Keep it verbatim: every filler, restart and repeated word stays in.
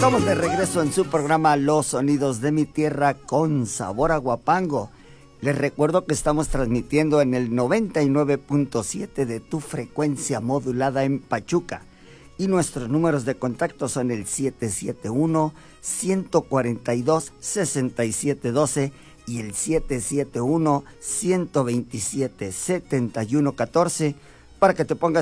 Estamos de regreso en su programa Los Sonidos de mi Tierra con sabor a Huapango. Les recuerdo que estamos transmitiendo en el noventa y nueve punto siete de tu frecuencia modulada en Pachuca. Y nuestros números de contacto son el siete siete uno, uno cuatro dos, seis siete uno dos y el siete siete uno, uno dos siete, siete uno uno cuatro para que te pongas